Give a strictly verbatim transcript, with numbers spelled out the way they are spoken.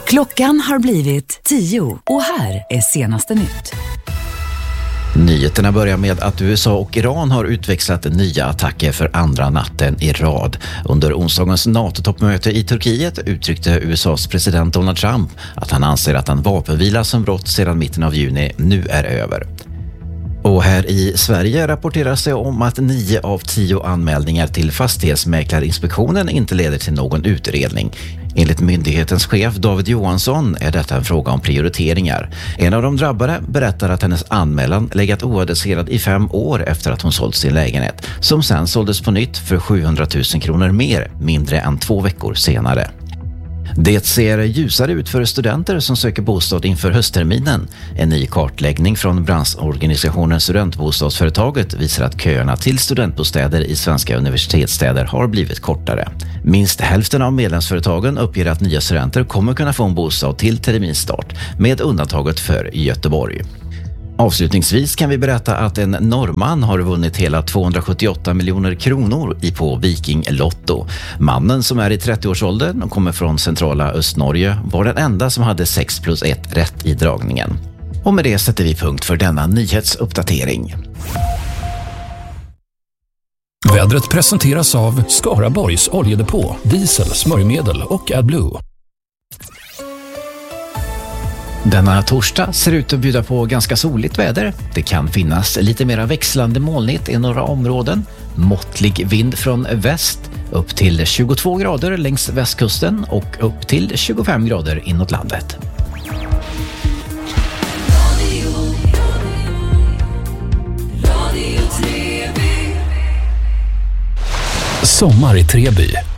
Klockan har blivit tio och här är senaste nytt. Nyheterna börjar med att U S A och Iran har utväxlat nya attacker för andra natten i rad. Under onsdagens NATO-toppmöte i Turkiet uttryckte U S A:s president Donald Trump att han anser att en vapenvila som rått sedan mitten av juni nu är över. Och här i Sverige rapporteras det om att nio av tio anmälningar till Fastighetsmäklarinspektionen inte leder till någon utredning. Enligt myndighetens chef David Johansson är detta en fråga om prioriteringar. En av de drabbade berättar att hennes anmälan legat oadresserad i fem år efter att hon sålt sin lägenhet, som sen såldes på nytt för sjuhundratusen kronor mer, mindre än två veckor senare. Det ser ljusare ut för studenter som söker bostad inför höstterminen. En ny kartläggning från branschorganisationen Studentbostadsföretaget visar att köerna till studentbostäder i svenska universitetsstäder har blivit kortare. Minst hälften av medlemsföretagen uppger att nya studenter kommer kunna få en bostad till terminstart, med undantaget för Göteborg. Avslutningsvis kan vi berätta att en norrman har vunnit hela tvåhundrasjuttioåtta miljoner kronor i på Viking Lotto. Mannen, som är i trettioårsåldern och kommer från centrala Östnorge, var den enda som hade sex plus ett rätt i dragningen. Och med det sätter vi punkt för denna nyhetsuppdatering. Vädret presenteras av Skaraborgs oljedepå, diesel, smörjmedel och AdBlue. Denna torsdag ser ut att bjuda på ganska soligt väder. Det kan finnas lite mera växlande molnigt i några områden. Måttlig vind från väst, upp till tjugotvå grader längs västkusten och upp till tjugofem grader inåt landet. Sommar i Treby.